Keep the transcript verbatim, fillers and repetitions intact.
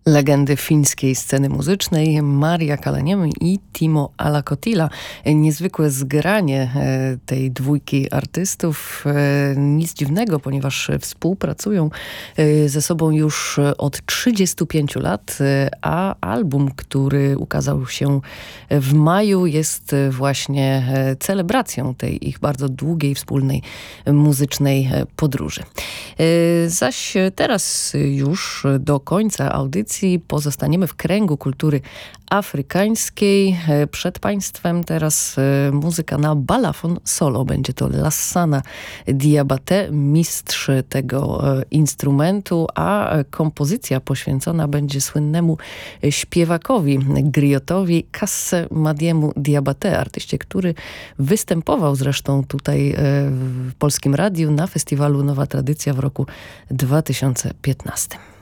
Legendy fińskiej sceny muzycznej Maria Kalaniemi i Timo Alakotila. Niezwykłe zgranie tej dwójki artystów. Nic dziwnego, ponieważ współpracują ze sobą już od trzydziestu pięciu lat, a album, który ukazał się w maju, jest właśnie celebracją tej ich bardzo długiej wspólnej muzycznej podróży. Zaś teraz już do końca audycji pozostaniemy w kręgu kultury afrykańskiej. Przed Państwem teraz muzyka na balafon solo. Będzie to Lassana Diabaté, mistrz tego instrumentu, a kompozycja poświęcona będzie słynnemu śpiewakowi, griotowi Kasse Madiemu Diabaté, artyście, który występował zresztą tutaj w Polskim Radiu na festiwalu Nowa Tradycja w roku dwa tysiące piętnastym.